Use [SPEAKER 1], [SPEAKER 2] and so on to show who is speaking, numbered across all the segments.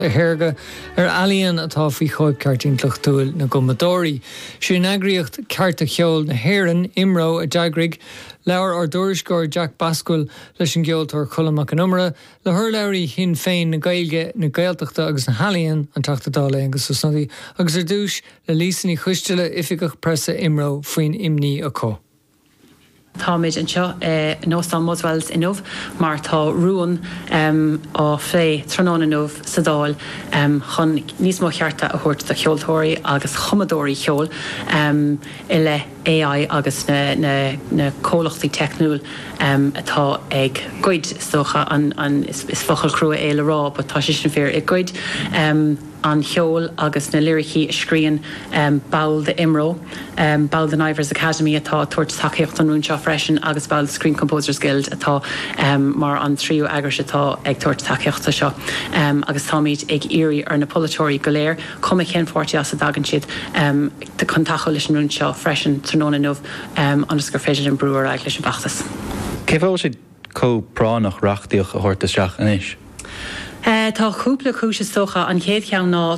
[SPEAKER 1] Herge alíonn atá faoi choib ceartíntlach túil na Comadóí. Sin agriocht cearta cheol na Héireann imró a deagrig leabhar ar dúrisgóir Jack Bascuil leis an gceoltóir Chulamach an Umra le thurlairí hin féin na Gaeilge na Gaeltachta agus na Halíonn an tachtadála agus Susnaí agus ar dúis le lísanní chuisteile ifigeach presa imró faoin imní a có.
[SPEAKER 2] Táid an seo nóstá Muswells inmh mar tá ruúin á phlé tróna inmh sadáil chun níos mó chearta a thuirt de cheoltóirí agus Comadóí cheol i le AI agus na cólachtaí technúil atá ag goid socha an is fochail crua éile rá, ba tá sé sin fear ag goid an cheol agus na lyricí scrían Bail de Imró, Bail de Ivers Academy atá tuairt takeíocht an rúnseo freisin agus Bail Screen Composers Guild atá mar an tríú agars atá ag tuairt takeíochta seo agus táid ag irí ar na polatóirí go léir cuma cén fortí as a dagan siad de contacho leis an rúnseo freisin tróna inmh agus gur féidir an breúar ag leis an bachtas.
[SPEAKER 3] Cé bhfuil siad cópránach reachtaíoch a thuirteteach inis?
[SPEAKER 2] Tá chúpla cúise socha an chéad ceann ná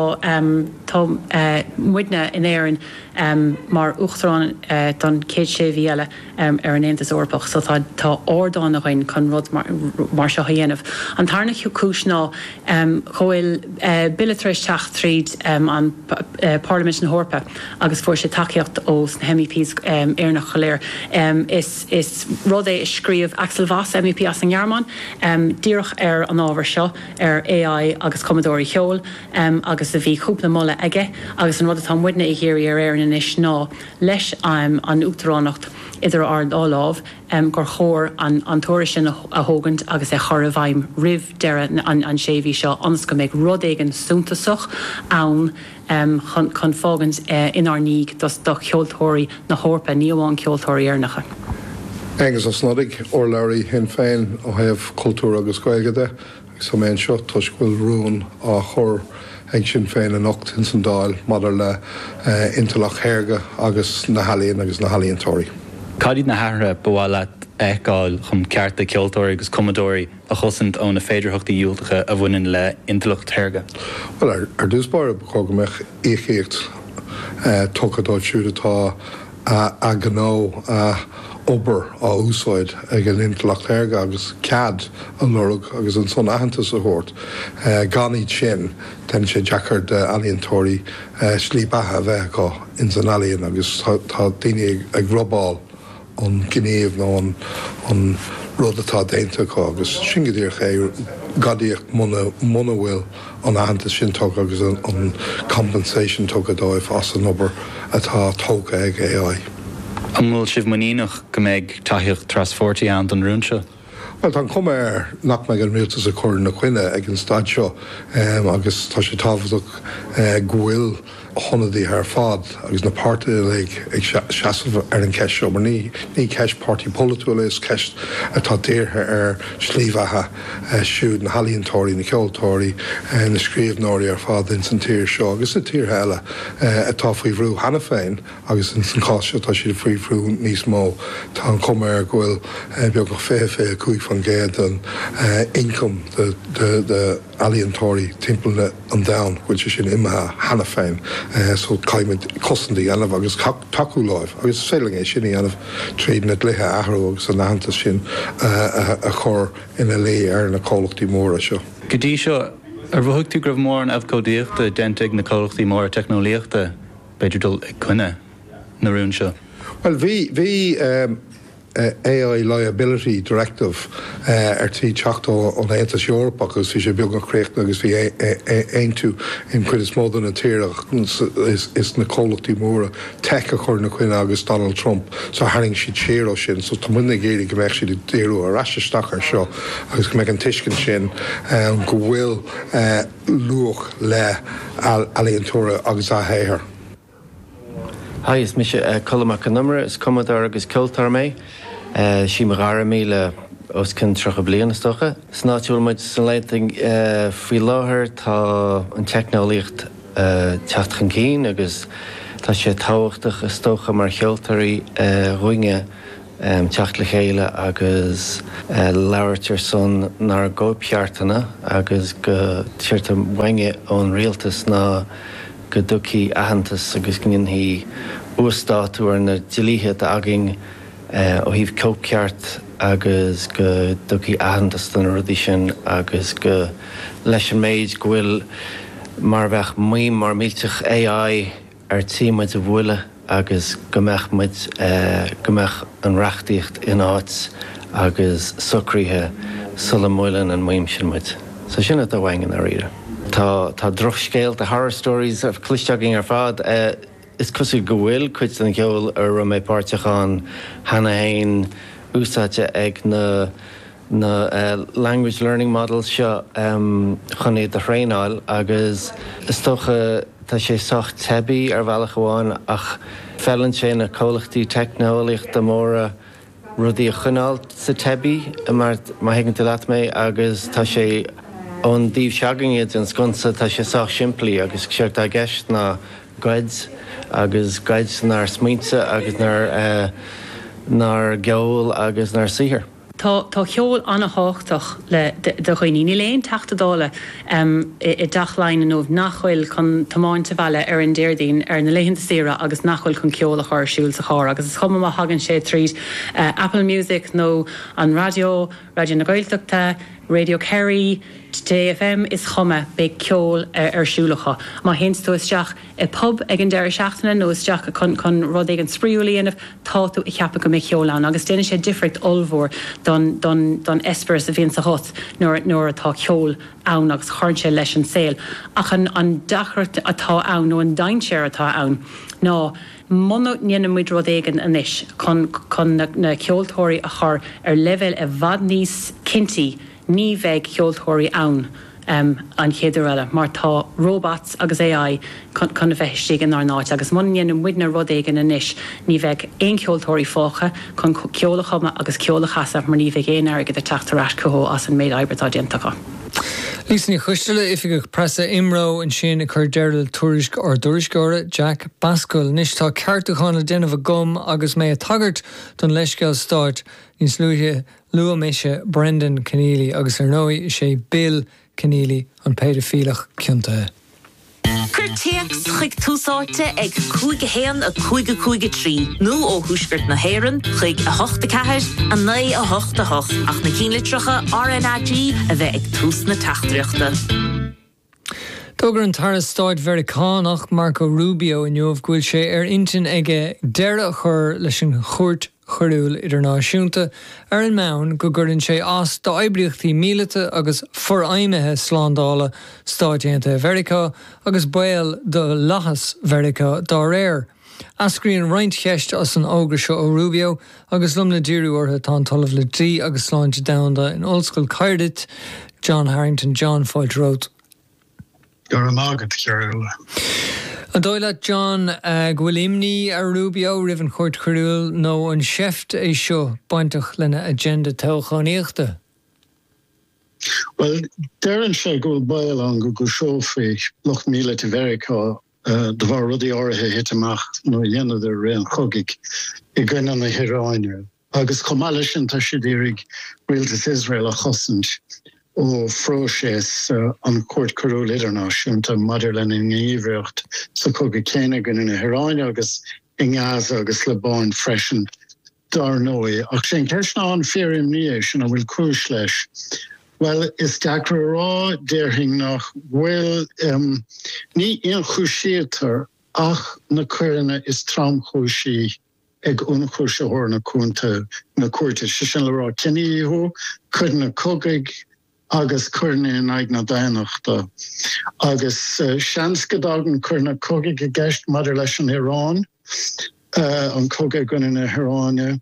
[SPEAKER 2] tá muidne in éireann mar uachtarán don céad sé bhíile ar an Aontas Eorpach, so tá ordáin chuin chun rud mar seo dhéanamh. An tarna cúis ná choil bilatéis teach tríd an Parliament na Hórpa agus fuair sé takeíocht os na MEPs ar nach choléir. Is rud é scríomh Axel Voss MEP as an Ghearmáin, díreach ar an ábhar seo ar AI agus Comadóí cheol agus a bhí cúpla molla aige agus an rud atá muidne i géirí ar éireann inis ná leis an uachtaránacht idir ard áláh gur chóir an tóir sin a thógant agus é chur a bhaim rih deire an séhí seo ans go méid rud éigen súntasach ann chun fágant inar níg do cheoltóirí na Hórpa ní amháin ceoltóirí airnacha.
[SPEAKER 4] Agus os nodig or leirí hin féin ó heamh cultúr agus Gaeilge so mén seo tuisfuil rún á chur ag sin féin an ocht in san dáil madidir le Intalach Herge agus na Halíonn agus na Halíonntóirí.
[SPEAKER 3] Cadíd na hathra bháile eáil chum cearta ceoltóirí agus Comadóí a chusint ón na féidirthachtaí dhiúltacha a bhaineann le Intalach Herge?
[SPEAKER 4] Well, ar dúspáir cogamach échécht tuchadáid siúdatá a gná obair á úsáid ag an Intalach Herge agus cad an lorug agus an son ahantas a thuirt. Ganíd sin den sé Jackar de Alíonntóirí slíbathe bheith acu in san Alíonn agus tá daine ag robáil an gníomh nó an rud atá déanta acu agus sin go dtír é gadíocht muna bhfuil an ahantas sin tóga agus an compensation tóga dóibh as an obair atá tóga ag AI.
[SPEAKER 3] An bhfuil sibh maníach go méid taithíocht trasfortaí an don rúnseo?
[SPEAKER 4] Well, tá cum nach me an rialtas a chuir na cuine ag an stad seo agus tá sé tábhaach ghuiil honnaí ar fad agus na páirte ag seaamh ar an ceis seo, mar ní ceis pártaí polúil is ceist atá déirthe ar slíomhathe siúd na Halíonntóirí na ceoltóirí na scríomhnóirí ar fad in san tír seo, agus na tír heile atá faoi bhrú hena féin agus in san cáis seo tá siad faoi bhrú níos mó tá an cum ghuiil beag go fé chuig fan géad an income de Alíonntóirí timppla an down, which is sin imethe hena féin. So caiimid cosandaí anamh agus taú láimh, agus féling é sinna anamh tríd na dlithe ahrú agus an ahananta sin a chur ina lé ar na cólachtaí móra seo.
[SPEAKER 3] Go dtí seo ar bhuaigh tú gribh mór an abhcódaíochta denteigh na cólachtaí móra technoliaachta beidir dul ag cuine na rún seo?
[SPEAKER 4] Well, bhí AI Liability Directive tí teachtó an Aontas Eorpa agus bhí sé beag an chrécht agus bhí aontu in chuid is mód na tíireach is na cólachtaí móra tech a chur na cuine agus Donald Trump so haing siad séaró sin, so tá muna géirí go méid siad déirú a raisteisteachar seo agus go méid an tuiscin sin go bhfuil luach le Alíonntóirí agus a héair.
[SPEAKER 5] Hi, is mis Chulamach an Umra, is Comadóir agus ceoltóir mé. Sí mar gara míle os cin trocha bliana stocha. Snáitiúil muid san leiting faoi láthair tá an technolíocht teachtchan cín agus tá sé táhachtach is stocha mar cheoltóirí roinge teach le chéile agus leabhartar son nar go peartainna agus go tíirta bhainge ón rialtas ná go dúchaí ahantas agus gníonn hí uastáú ar na dilíthe agin ó híh cóceart agus go dúchaí ahantas don rudí sin agus go leis an méid go bhfuil mar bheith mí mar mílteach AI ar tíimeid a bhfuile agus gombeach an reachtaíocht in áit agus sucríthe sulla muileann an muim sin muid. So sinna do bhaingan ar ire. Tá drochscéal de horror stories of clisteaging ar fad is cosú go bhfuil chuid an ceol ar mé páirteachán hana hain úsáte ag na language learning models seo chunaí de hréáil agus is tócha tá sé socht tebi ar bhealach amháin ach fellann sé na cólachtaí technoliacht do móra rudí a chunáil sa tebi mar hégann tú leat mé agus tá sé ón díobh seagan iad an sconsa tá sé socht siimplí agus seart a gceist na gaids agus gaids nar smaointe agus nar geol agus nar sihir.
[SPEAKER 2] Tá cheol anna háchtach le do chuoine ní léon taachtadála I dachlein nómh nachhfuil chun tamáinte bheile ar an déirdaoin ar na léhananta sira agus nachhfuil chun ceola chuir siúil sa chár agus is chuma hagann sé tríd Apple Music nó an radio na Gaeltachta, Radio Kerry, TFM is chuma be ceol ar siúlacha. Má hins tú isteach I pub ag an deir seachtainna nó isteach chun rud ag an spríúlaíanamh táú I cheappa go mé ceolán agus déine sé difricht olmhór don esper sa bhíon sa hot nuair atá ceol ann agus chuirn sé leis an saoil. Ach an dachart atá ann nó an dainséir atá ann. Ná Mono níana muid rud éigean anis chun na ceoltóirí a chur ar level a bhad níos cinnti ní bheith ceoltóirí ann an chéidir eile mar tá robots agus AI chun a bheith stígan ar náid agus man níana muid na rud éigean anis ní bheith éon ceoltóirí fácha chun ceola chuma agus ceola chasa mar ní bheith éon airgad a teachtarrás cothó as an méid eibretá déantacha.
[SPEAKER 1] Lísní chuisteile ifigh presa imró an sin a chur deiril tuairisc or dúriscóra Jack Bascuil níos tá ceartúchána déanamh gom agus mé a tagart don leisceil stáit níos luúthe lua méise Brendan Keneally agus ar nói sé Bill Keneally an péidirfílach cionnta.
[SPEAKER 6] Curteacht chuig túsáte ag cúige héan a cúige trí. Nó ó thuisgurt na héireann chuig a hochta ceathir a naí a hochta hoch ach na cínlitrocha RNAG a bheith ag tús na teachtaíochta.
[SPEAKER 1] Tugur an taras stáid Vericánach Marco Rubio in jobh gúil sé ar intin ige deire chur leis an chuirt chorúil idirnáisiúnta ar an mán go gurrann sé as do oibriachtaí mílete agus foraimethe slándála stáidéanta Vericá agus bail do lachas Vericá dá réir. Ascríonn roint cheist as an ógra seo ó Rubio agus lum na díriú ortha tá talamh le trí agus sláinte damda in Ollscoil Cardit, John Harrington, John Foyt Road.
[SPEAKER 7] Gur an agad cearúla.
[SPEAKER 1] An dóile John bhfuil imní ar Rubio rih an chuirt chorúil nó an seift é seo baintach lena agenda tochaíochta.
[SPEAKER 7] Well, dearann sé go bail an go seofaí loch míle te Vericá de bhar rudí áirithe hit amach nó dhéanamh ar réan chogaigh I gcuine na Hiráine. Agus chomáile sin tá sé dírig rialtas Israel a chosint ó frósés an cuairt chorúil idirnáisiúnta maidir lena ngníomhreacht sa cogaigh céine gan na Hiráine agus I Gaza agus le bán freisin dar nói. Ach sin ceisna an fearim níos sin a bhfuil cúis leis. Well, is dacra rá dearhing nach bhfuil ní on chúisiítar ach na cuireanna is tram chúisí ag unchúise hór na cúnta na cuairte. Sin le rá cinníú chuir na cogaigh agus chuirna in ag na dainachta. Agus seanscadágan chuir na cogaigh a gceist maidir leis an Irán, an cogaigh gunna na Hiráine.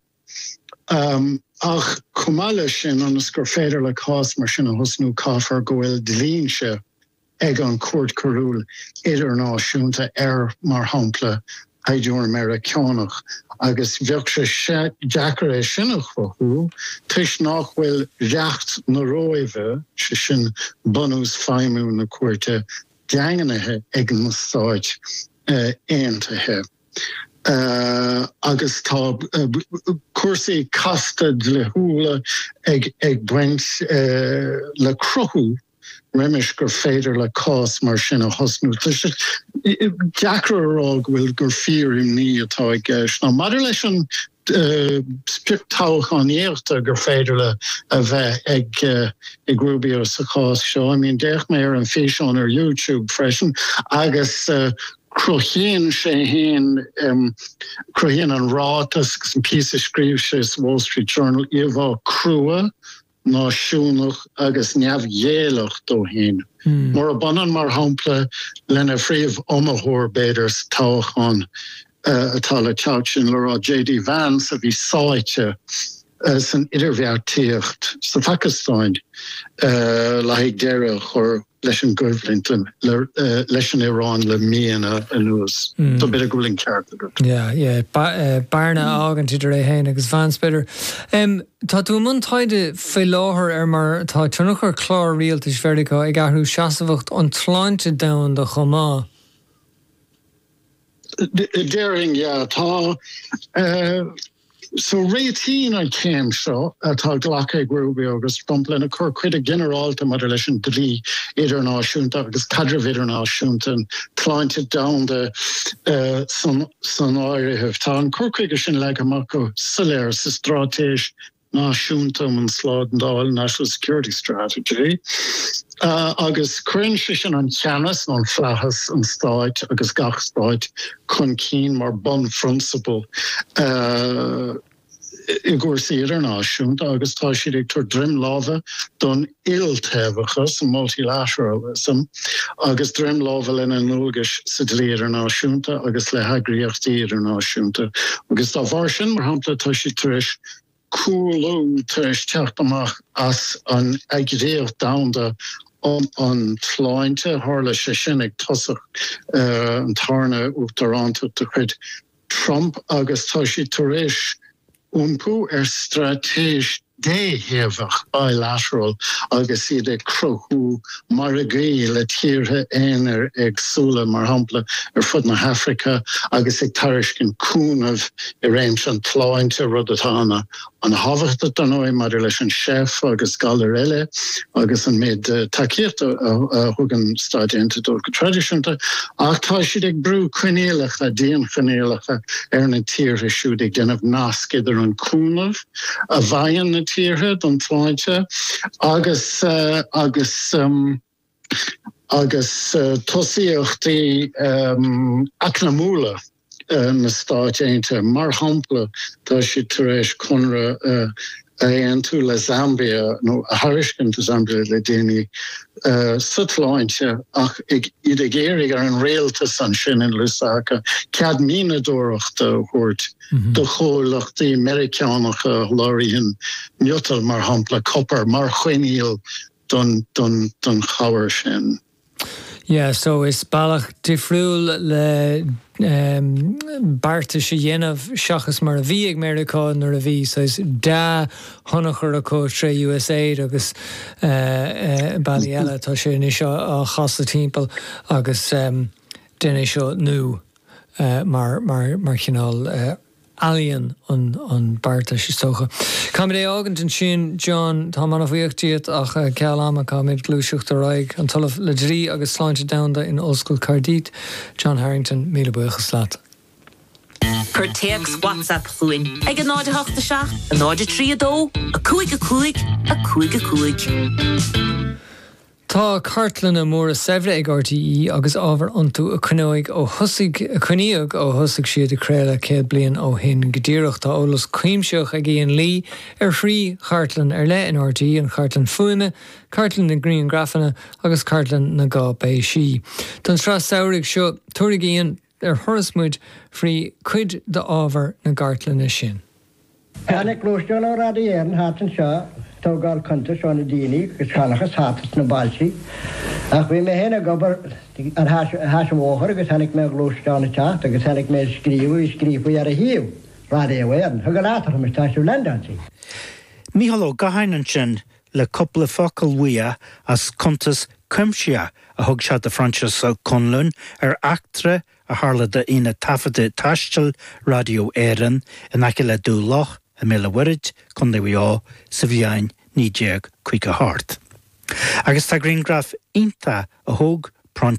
[SPEAKER 7] Ach cumáile sin an gur féidir le cás mar sin a hosnú cáfar go bhfuil dlínse ag an cuairt chorúil idirnáisiúnta ar mar hampla Aidiúr Americánach agus bheag sé deacar é sinach fathú, tuis nach bhfuil reacht na róimhe se sin bunús feimú na cuairte deanganathe ag na stáid éantathe. agus tá cuasaí castad le húla ag buint le crothú riimiis gur féidir le cás mar sin a hosnú. Deacrarág bhfuil gur fíor ní atá ag gceist. Ná maidir leis an spirtáach an éachta gur féidir le a bheith ag grúbío sa cás seo. I mean, deich mé ar an féisián ar YouTube freisin agus Crohíonn sé héin crohíonn an rátas an pí scríbse Wall Street Journal íomhá crua náisiúnach agus neamhhéalach dó héin. Mar a banan mar hampla lena phríomh omathóir beidir táchán atá le teach sin le rá J.D. Vance a bhí sáite san idirmheartíocht sa Pakistáin le ag deire chur leis an Gurflinton leis an Iran le míana a nuas. Tá bit a gúling ceart.
[SPEAKER 1] Barna ágan tiidir é héin agus Vance beidir. Tá tú mun taide fé láthair mar tá tunach ar chlár rialtas Verdica ag ahrú seasamhacht an tláinte dain de chomá.
[SPEAKER 7] Daring, tá so réitín an céim seo atá ghlacha grúbi agus bumplan a chur cuid a generalta mar leis an drí idirnáisiúnta agus cadrah idirnáisiúnta an tláinte da san áirithh. Tá an curcuige sin le amach go soléir sa strátéis náisiúnta an sládandáil National Security Strategy. Agus cuireann sin an cheannas an phlachas an stáit agus gach stáit chun cín mar bon principle I gcuirsaí idirnáisiúnta agus tá siad ag tar drim lábha don iltéhachas multilateralism agus drim lábha lena nógas sa dlí idirnáisiúnta agus le heagraíochtaí idirnáisiúnta. Agus tá bhar sin mar hampla tá siad tuis coolú tuis teacht amach as an agréocht damda an tláinte hála sé sin ag tosach an tarna Toronto de chuid Trump agus tá si tuéis úmpú stratéis déhéhach bilateral agus iad ag crothú mar a gaí le tíortha éonar agsúla mar hampla fud na Africa agus ag tariscin cúnamh I réimse an tláinte rud atána an hafacht an ói mar leis an chef agus galar eile agus an méid takeíocht a thugan stáidénta dul go tradiisiúnta ach tá siad ag brú chuinéalacha déon chuinéalacha ar na tíortha siúd ag déanamh nasc idir an cúnamh a bhain na tíortha don tláinte agus tosíochtaí acnamúla na stáidénta mar hampla tá si tuéis chunra éon tú le Zambia nó a hariscin tú Zambia le déine sutláinte ach iad ag éirig ar an réaltas an sin in Lusaka cead mína dóireachta chuirt do chólachtaí Americánacha láiríonn miotal mar hampla copper mar chuiníal don chabhar sin.
[SPEAKER 1] Yeah, so is bailach difriúil le barta sé dhéanamh seachas mar a bhí ag America nar a bhí, so is dá honachar a có tre USAID agus bailí eile tá sé ní seo a chasa timpeall agus déine seo nó mar chinál alien an barta sé socha. Kam é agant an sin John tá man bhuiochtíad ach cealama cá méid glúiseocht a raig an talamh le drí agus sláinte damda in Ollscoil Cardíd. John Harrington, míle buchas leat.
[SPEAKER 6] Curtex WhatsApp chuin ag an náide hachta seach, an náide trí adó, a cuaig.
[SPEAKER 1] Tá cartlan a mór a sevre ag RTE agus ábhar antú a chuineoig ó chuineoig ó thosaigh siad a créile céad bliain ó hin godíireacht tá ólas cuimseoch ag íon lí ar phrí cartlan ar le in RTE an cartlan fuime, cartlan na Green Grafana agus cartlan na gá bé si. Don srá saoirigh seo tuairigh íon ar thorasmuid phrí cuid de ábhar na gartlan is sin.
[SPEAKER 8] Hannig glúisteáil ó radíéan hátan seo tógáil conta seánna daoine gus chalachas hátas na báilsí. Ach bhí mé héna gobar an háisimóthir agus hannig mé glúisteána teach agus hannig mé scríomh ar a híomh radíéan. Thug látar me táisiú lendántí.
[SPEAKER 9] Míhalló gahainan sin le coppla focail wia as contas Cumsia a thug se de Francis Conlon actre a harla de ina tafade tastal radio éan in aice le dúlach a mé le wirid chun á sa bhíain ní déag chuig a hart. Agus tá Greengraf inta a thug